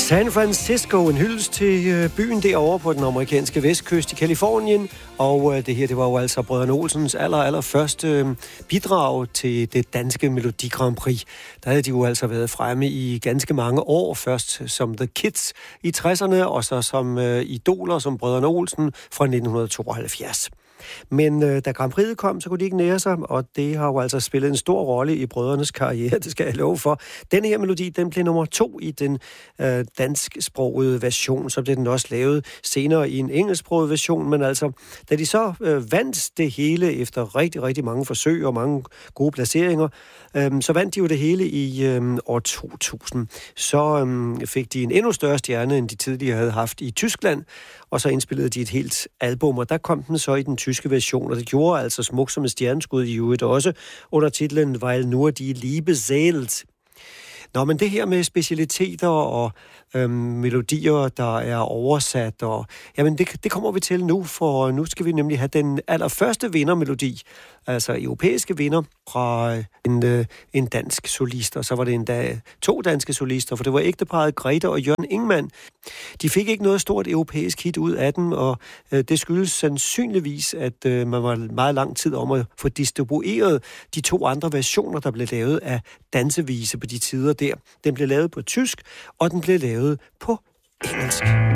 San Francisco, en hyldest til byen derovre på den amerikanske vestkyst i Californien. Og det her, det var jo altså Brødrene Olsens allerførste bidrag til det danske Melodi Grand Prix. Der havde de jo altså været fremme i ganske mange år. Først som The Kids i 60'erne, og så som idoler som Brødrene Olsen fra 1972. Men da Grand Prix'et kom, så kunne de ikke nære sig, og det har jo altså spillet en stor rolle i brødrenes karriere, det skal jeg love for. Denne her melodi, den blev nummer 2 i den dansksprogede version, så blev den også lavet senere i en engelsksproget version, men altså, da de så vandt det hele efter rigtig, rigtig mange forsøg og mange gode placeringer, så vandt de jo det hele i år 2000. Så fik de en endnu større stjerne, end de tidligere havde haft i Tyskland, og så indspillede de et helt album, og der kom den så i den tyske version, og det gjorde altså Smuk som et stjerneskud i øvrigt også, under titlen Weil nur die Liebe zählt. Nå, men det her med specialiteter og melodier, der er oversat, og jamen det kommer vi til nu, for nu skal vi nemlig have den allerførste vindermelodi, altså europæiske vinder fra en dansk solist, og så var det endda 2 danske solister, for det var ægteparret Grete og Jørgen Ingmann. De fik ikke noget stort europæisk hit ud af den, og det skyldes sandsynligvis, at man var meget lang tid om at få distribueret de 2 andre versioner, der blev lavet af dansevise på de tider der. Den blev lavet på tysk, og den blev lavet på engelsk.